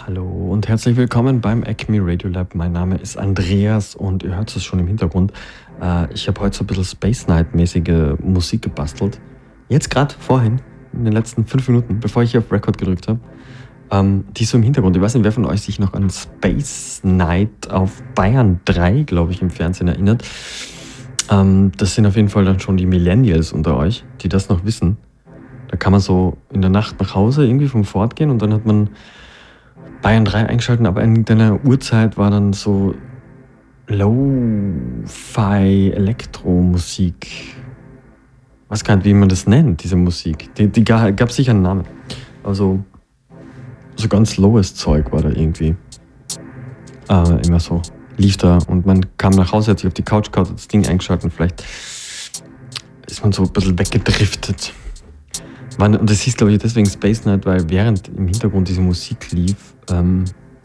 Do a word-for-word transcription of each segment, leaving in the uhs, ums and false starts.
Hallo und herzlich willkommen beim Acme Radiolab. Mein Name ist Andreas und ihr hört es schon im Hintergrund. Äh, ich habe heute so ein bisschen Space Night-mäßige Musik gebastelt. Jetzt gerade vorhin, in den letzten fünf Minuten, bevor ich hier auf Record gedrückt habe. Ähm, die ist so im Hintergrund. Ich weiß nicht, wer von euch sich noch an Space Night auf Bayern drei, glaube ich, im Fernsehen erinnert. Ähm, das sind auf jeden Fall dann schon die Millennials unter euch, die das noch wissen. Da kann man so in der Nacht nach Hause irgendwie vom Fort gehen und dann hat man Bayern drei eingeschalten, aber in deiner Uhrzeit war dann so Lo-Fi Elektromusik. Ich weiß gar nicht, wie man das nennt, diese Musik. Die, die ga- gab sicher einen Namen. Also so ganz lowes Zeug war da irgendwie. Äh, immer so. Lief da und man kam nach Hause, hat sich auf die Couch gehauen, hat das Ding eingeschaltet und vielleicht ist man so ein bisschen weggedriftet. Wann- Und das hieß, glaube ich, deswegen Space Night, weil während im Hintergrund diese Musik lief, ähm,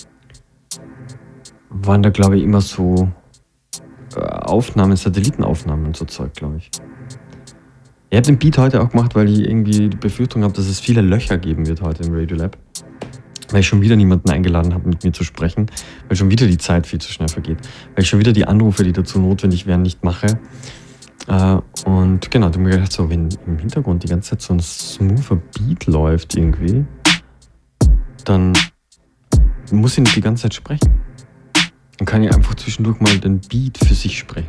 waren da, glaube ich, immer so äh, Aufnahmen, Satellitenaufnahmen und so Zeug, glaube ich. Ich habe den Beat heute auch gemacht, weil ich irgendwie die Befürchtung habe, dass es viele Löcher geben wird heute im Radiolab. Weil ich schon wieder niemanden eingeladen habe, mit mir zu sprechen, weil schon wieder die Zeit viel zu schnell vergeht. Weil ich schon wieder die Anrufe, die dazu notwendig wären, nicht mache. Äh, und genau, da habe ich mir gedacht, so, wenn im Hintergrund die ganze Zeit so ein smoother Beat läuft irgendwie, dann muss ich nicht die ganze Zeit sprechen. Dann kann ich einfach zwischendurch mal den Beat für sich sprechen.